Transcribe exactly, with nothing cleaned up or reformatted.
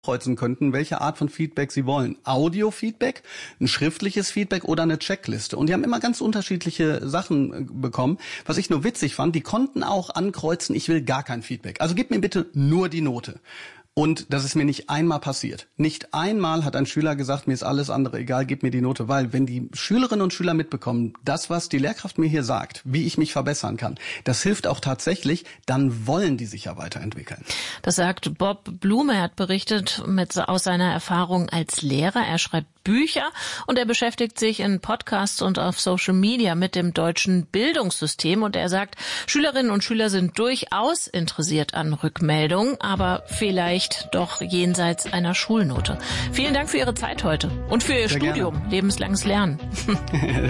kreuzen könnten, welche Art von Feedback sie wollen. Audio-Feedback, ein schriftliches Feedback oder eine Checkliste. Und die haben immer ganz unterschiedliche Sachen bekommen. Was ich nur witzig fand, die konnten auch ankreuzen, ich will gar kein Feedback. Also gib mir bitte nur die Note. Und das ist mir nicht einmal passiert. Nicht einmal hat ein Schüler gesagt, mir ist alles andere egal, gib mir die Note. Weil wenn die Schülerinnen und Schüler mitbekommen, das, was die Lehrkraft mir hier sagt, wie ich mich verbessern kann, das hilft auch tatsächlich, dann wollen die sich ja weiterentwickeln. Das sagt Bob Blume. Er hat berichtet mit, aus seiner Erfahrung als Lehrer. Er schreibt Bücher und er beschäftigt sich in Podcasts und auf Social Media mit dem deutschen Bildungssystem. Und er sagt, Schülerinnen und Schüler sind durchaus interessiert an Rückmeldungen, aber vielleicht doch jenseits einer Schulnote. Vielen Dank für Ihre Zeit heute und für Ihr Sehr Studium, gerne. lebenslanges Lernen.